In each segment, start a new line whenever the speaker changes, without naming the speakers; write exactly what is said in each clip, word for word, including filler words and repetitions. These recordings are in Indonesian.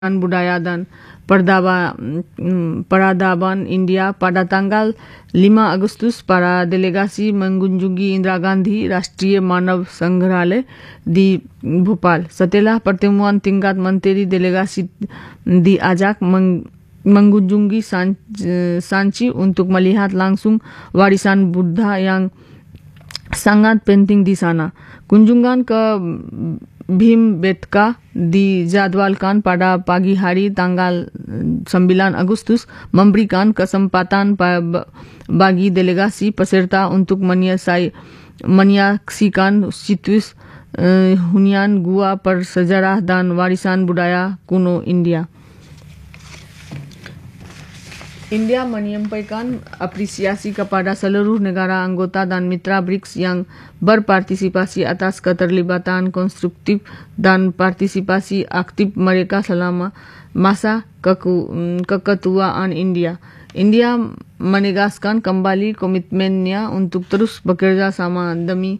Budaya dan Perdaba, Peradaban India pada tanggal lima Agustus para delegasi mengunjungi Indira Gandhi Rashtriya Manav Sangrahalaya di Bhopal. Setelah pertemuan tingkat menteri, delegasi diajak meng mengunjungi Sanchi untuk melihat langsung warisan Buddha yang sangat penting di sana. Kunjungan ke Bhimbetka dijadwalkan pada pagi hari tanggal sembilan Agustus, memberikan kesempatan bagi delegasi peserta untuk menyaksikan situs uh, hunian gua bersejarah dan warisan budaya kuno India. India menyampaikan apresiasi kepada seluruh negara anggota dan mitra B R I C S yang berpartisipasi atas keterlibatan konstruktif dan partisipasi aktif mereka selama masa keku, keketuaan India. India menegaskan kembali komitmennya untuk terus bekerja sama demi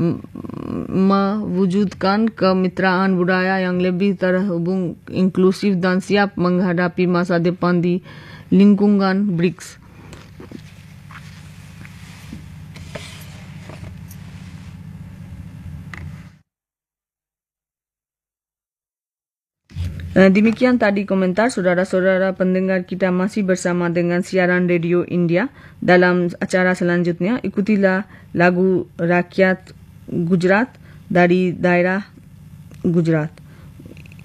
mewujudkan kemitraan budaya yang lebih terhubung, inklusif dan siap menghadapi masa depan di lingkungan B R I C S. Demikian tadi komentar saudara-saudara pendengar, kita masih bersama dengan siaran Radio India. Dalam acara selanjutnya, ikutilah lagu rakyat Gujarat dari daerah Gujarat.